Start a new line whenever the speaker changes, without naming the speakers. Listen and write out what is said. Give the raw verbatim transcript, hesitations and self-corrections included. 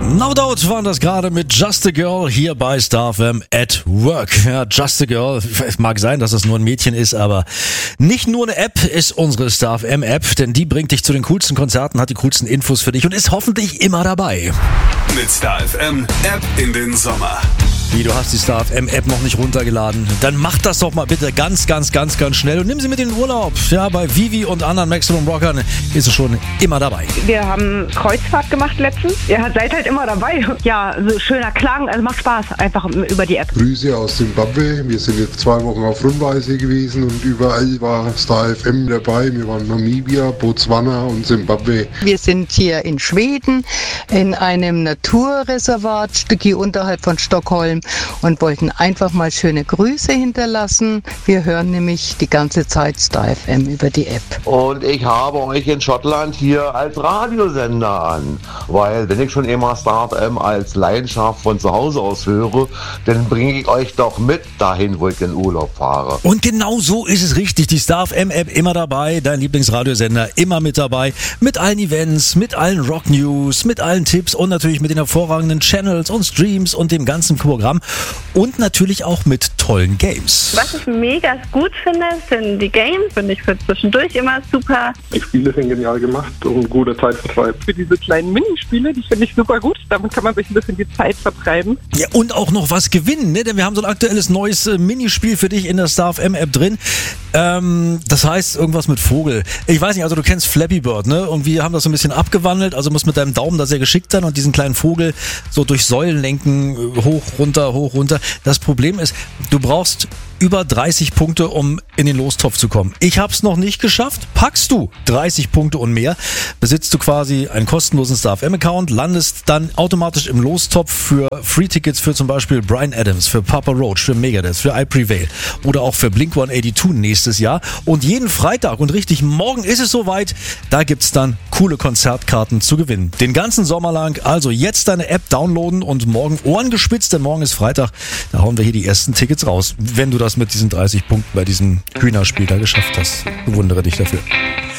No Doubt waren das gerade mit Just a Girl hier bei Star F M at Work. Ja, Just a Girl, es mag sein, dass es nur ein Mädchen ist, aber nicht nur eine App ist unsere Star F M App, denn die bringt dich zu den coolsten Konzerten, hat die coolsten Infos für dich und ist hoffentlich immer dabei.
Mit Star F M App in den Sommer.
Wie, du hast die Star F M App noch nicht runtergeladen? Dann mach das doch mal bitte ganz, ganz, ganz, ganz schnell und nimm sie mit in den Urlaub. Ja, bei Vivi und anderen Maximum Rockern ist sie schon immer dabei.
Wir haben Kreuzfahrt gemacht letztens. Ihr seid halt immer dabei. Ja, so schöner Klang, also macht Spaß, einfach über die App.
Grüße aus Zimbabwe. Wir sind jetzt zwei Wochen auf Rundreise gewesen und überall war Star F M dabei. Wir waren in Namibia, Botswana und Zimbabwe.
Wir sind hier in Schweden in einem Naturreservat, Stücki unterhalb von Stockholm, und wollten einfach mal schöne Grüße hinterlassen. Wir hören nämlich die ganze Zeit Star F M über die App.
Und ich habe euch in Schottland hier als Radiosender an, weil wenn ich schon immer Star F M als Leidenschaft von zu Hause aus höre, dann bringe ich euch doch mit dahin, wo ich in Urlaub fahre.
Und genau so ist es richtig. Die Star F M App immer dabei, dein Lieblingsradiosender immer mit dabei, mit allen Events, mit allen Rock News, mit allen Tipps und natürlich mit den hervorragenden Channels und Streams und dem ganzen Programm und natürlich auch mit tollen Games.
Was ich mega gut finde, sind die Games. Finde ich für zwischendurch immer super.
Die Spiele sind genial gemacht und ein guter Zeitvertreib.
Für diese kleinen Minispiele, die finde ich super gut. Damit kann man sich ein bisschen die Zeit vertreiben.
Ja, und auch noch was gewinnen, ne? Denn wir haben so ein aktuelles neues äh, Minispiel für dich in der Star F M App drin. Ähm, das heißt irgendwas mit Vogel. Ich weiß nicht, also du kennst Flappy Bird, ne? Und wir haben das so ein bisschen abgewandelt. Also musst mit deinem Daumen da sehr geschickt sein und diesen kleinen Vogel so durch Säulen lenken, hoch, runter, hoch, runter. Das Problem ist, du brauchst über dreißig Punkte, um in den Lostopf zu kommen. Ich hab's noch nicht geschafft. Packst du dreißig Punkte und mehr, besitzt du quasi einen kostenlosen Star F M Account, landest dann automatisch im Lostopf für Free-Tickets für zum Beispiel Bryan Adams, für Papa Roach, für Megadeth, für I Prevail oder auch für Blink hundertzweiundachtzig nächstes Jahr. Und jeden Freitag und richtig morgen ist es soweit, da gibt's dann coole Konzertkarten zu gewinnen. Den ganzen Sommer lang, also jetzt deine App downloaden und morgen Ohren gespitzt, denn morgen ist Freitag, da hauen wir hier die ersten Tickets raus, wenn du das mit diesen dreißig Punkten bei diesem Hühnerspiel da geschafft hast. Bewundere dich dafür.